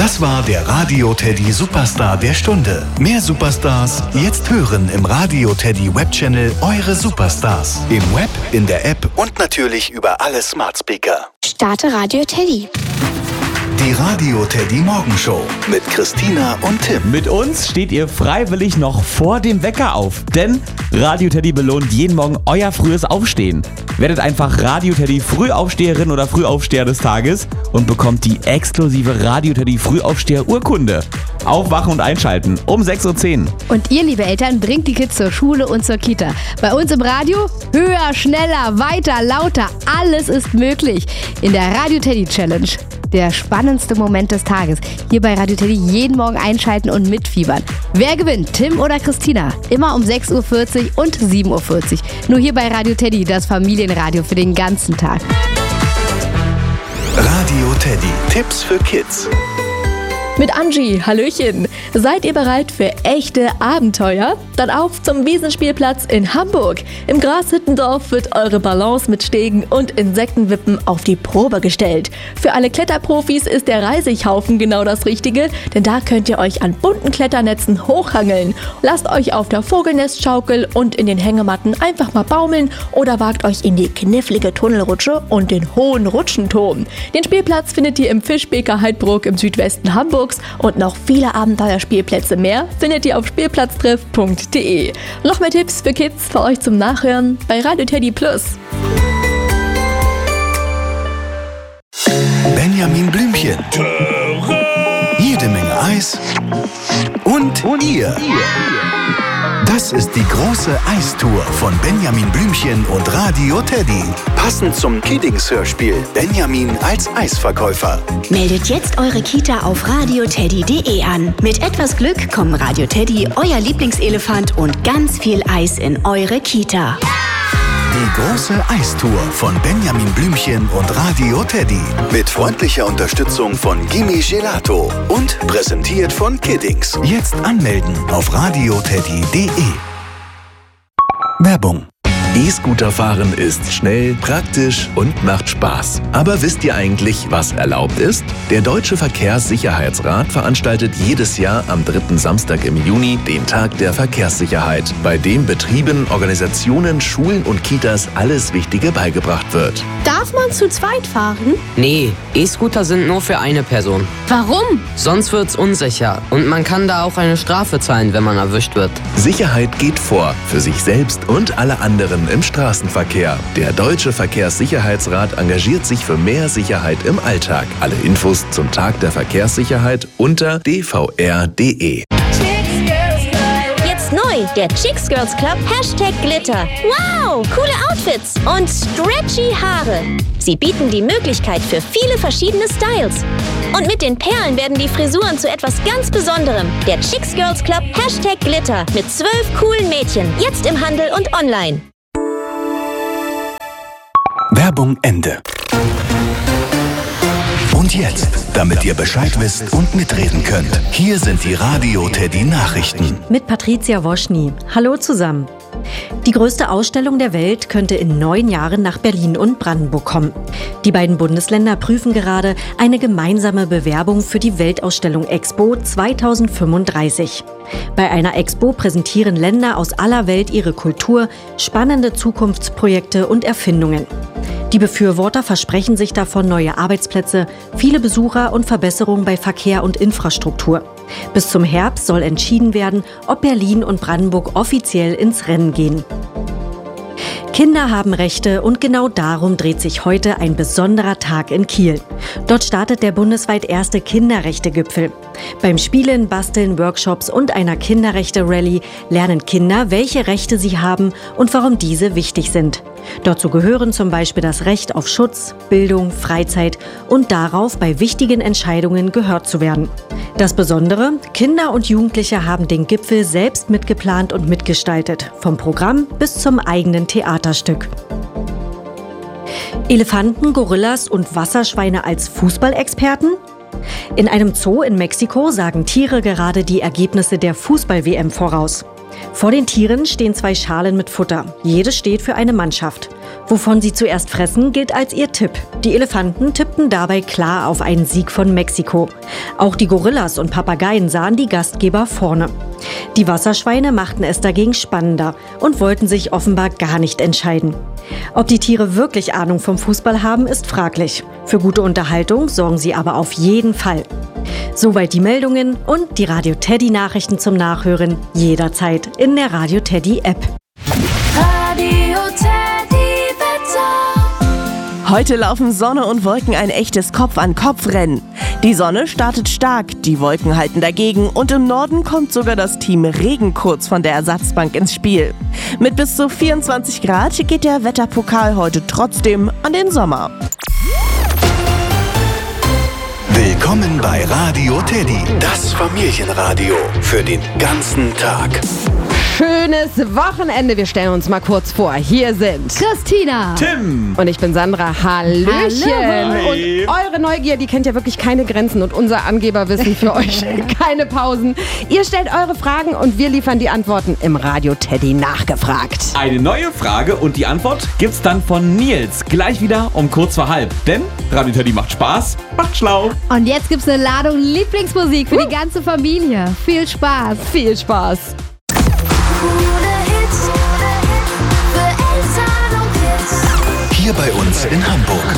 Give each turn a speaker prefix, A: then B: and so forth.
A: Das war der Radio Teddy Superstar der Stunde. Mehr Superstars jetzt hören im Radio Teddy Webchannel Eure Superstars. Im Web, in der App und natürlich über alle Smart Speaker.
B: Starte Radio Teddy.
A: Die Radio Teddy Morgenshow mit Christina und Tim.
C: Mit uns steht ihr freiwillig noch vor dem Wecker auf, denn Radio Teddy belohnt jeden Morgen euer frühes Aufstehen. Werdet einfach Radio Teddy Frühaufsteherin oder Frühaufsteher des Tages und bekommt die exklusive Radio Teddy Frühaufsteher-Urkunde. Aufwachen und einschalten um 6.10 Uhr.
D: Und ihr, liebe Eltern, bringt die Kids zur Schule und zur Kita. Bei uns im Radio höher, schneller, weiter, lauter. Alles ist möglich in der Radio Teddy Challenge. Der spannendste Moment des Tages. Hier bei Radio Teddy jeden Morgen einschalten und mitfiebern. Wer gewinnt, Tim oder Christina? Immer um 6.40 Uhr und 7.40 Uhr. Nur hier bei Radio Teddy, das Familienradio für den ganzen Tag.
A: Radio Teddy, Tipps für Kids.
E: Mit Angie, Hallöchen. Seid ihr bereit für echte Abenteuer? Dann auf zum Wiesenspielplatz in Hamburg. Im Grashüttendorf wird eure Balance mit Stegen und Insektenwippen auf die Probe gestellt. Für alle Kletterprofis ist der Reisighaufen genau das Richtige, denn da könnt ihr euch an bunten Kletternetzen hochhangeln. Lasst euch auf der Vogelnestschaukel und in den Hängematten einfach mal baumeln oder wagt euch in die knifflige Tunnelrutsche und den hohen Rutschenturm. Den Spielplatz findet ihr im Fischbeker Heidbruck im Südwesten Hamburgs und noch viele Abenteuerspielplätze mehr findet ihr auf spielplatztreff.de. Noch mehr Tipps für Kids für euch zum Nachhören bei Radio Teddy Plus.
A: Benjamin Blümchen. Jede Menge Eis und ihr. Das ist die große Eistour von Benjamin Blümchen und Radio Teddy. Passend zum Kiddings-Hörspiel Benjamin als Eisverkäufer.
B: Meldet jetzt eure Kita auf radioteddy.de an. Mit etwas Glück kommen Radio Teddy, euer Lieblingselefant und ganz viel Eis in eure Kita.
A: Die große Eistour von Benjamin Blümchen und Radio Teddy. Mit freundlicher Unterstützung von Gimme Gelato. Und präsentiert von Kiddings. Jetzt anmelden auf radioteddy.de. Werbung.
F: E-Scooter fahren ist schnell, praktisch und macht Spaß. Aber wisst ihr eigentlich, was erlaubt ist? Der Deutsche Verkehrssicherheitsrat veranstaltet jedes Jahr am 3. Samstag im Juni den Tag der Verkehrssicherheit, bei dem Betrieben, Organisationen, Schulen und Kitas alles Wichtige beigebracht wird.
G: Darf man zu zweit fahren?
H: Nee, E-Scooter sind nur für eine Person.
G: Warum?
H: Sonst wird's unsicher und man kann da auch eine Strafe zahlen, wenn man erwischt wird.
F: Sicherheit geht vor, für sich selbst und alle anderen im Straßenverkehr. Der Deutsche Verkehrssicherheitsrat engagiert sich für mehr Sicherheit im Alltag. Alle Infos zum Tag der Verkehrssicherheit unter dvr.de.
I: Jetzt neu, der Chicks Girls Club #Glitter. Wow, coole Outfits und stretchy Haare. Sie bieten die Möglichkeit für viele verschiedene Styles. Und mit den Perlen werden die Frisuren zu etwas ganz Besonderem. Der Chicks Girls Club #Glitter mit 12 coolen Mädchen. Jetzt im Handel und online.
A: Werbung Ende. Und jetzt, damit ihr Bescheid wisst und mitreden könnt, hier sind die Radio Teddy Nachrichten.
J: Mit Patricia Woschny. Hallo zusammen. Die größte Ausstellung der Welt könnte in 9 Jahren nach Berlin und Brandenburg kommen. Die beiden Bundesländer prüfen gerade eine gemeinsame Bewerbung für die Weltausstellung Expo 2035. Bei einer Expo präsentieren Länder aus aller Welt ihre Kultur, spannende Zukunftsprojekte und Erfindungen. Die Befürworter versprechen sich davon neue Arbeitsplätze, viele Besucher und Verbesserungen bei Verkehr und Infrastruktur. Bis zum Herbst soll entschieden werden, ob Berlin und Brandenburg offiziell ins Rennen gehen. Kinder haben Rechte und genau darum dreht sich heute ein besonderer Tag in Kiel. Dort startet der bundesweit erste Kinderrechte-Gipfel. Beim Spielen, Basteln, Workshops und einer Kinderrechte-Rallye lernen Kinder, welche Rechte sie haben und warum diese wichtig sind. Dazu gehören zum Beispiel das Recht auf Schutz, Bildung, Freizeit und darauf, bei wichtigen Entscheidungen gehört zu werden. Das Besondere: Kinder und Jugendliche haben den Gipfel selbst mitgeplant und mitgestaltet, vom Programm bis zum eigenen Theaterstück. Elefanten, Gorillas und Wasserschweine als Fußballexperten? In einem Zoo in Mexiko sagen Tiere gerade die Ergebnisse der Fußball-WM voraus. Vor den Tieren stehen 2 Schalen mit Futter. Jede steht für eine Mannschaft. Wovon sie zuerst fressen, gilt als ihr Tipp. Die Elefanten tippten dabei klar auf einen Sieg von Mexiko. Auch die Gorillas und Papageien sahen die Gastgeber vorne. Die Wasserschweine machten es dagegen spannender und wollten sich offenbar gar nicht entscheiden. Ob die Tiere wirklich Ahnung vom Fußball haben, ist fraglich. Für gute Unterhaltung sorgen sie aber auf jeden Fall. Soweit die Meldungen und die Radio Teddy Nachrichten zum Nachhören jederzeit in der Radio Teddy App.
K: Radio Teddy Wetter. Heute laufen Sonne und Wolken ein echtes Kopf-an-Kopf-Rennen. Die Sonne startet stark, die Wolken halten dagegen und im Norden kommt sogar das Team Regen kurz von der Ersatzbank ins Spiel. Mit bis zu 24 Grad geht der Wetterpokal heute trotzdem an den Sommer.
A: Willkommen bei Radio Teddy, das Familienradio für den ganzen Tag.
L: Schönes Wochenende. Wir stellen uns mal kurz vor. Hier sind
D: Christina,
C: Tim
L: und ich bin Sandra. Hallöchen.
C: Hallo.
L: Und eure Neugier, die kennt ja wirklich keine Grenzen und unser Angeberwissen für euch keine Pausen. Ihr stellt eure Fragen und wir liefern die Antworten im Radio Teddy nachgefragt.
C: Eine neue Frage und die Antwort gibt's dann von Nils. Gleich wieder um kurz vor halb. Denn Radio Teddy macht Spaß, macht schlau.
D: und jetzt gibt's eine Ladung Lieblingsmusik für die ganze Familie. Viel Spaß.
L: Viel Spaß.
A: Hier bei uns in Hamburg.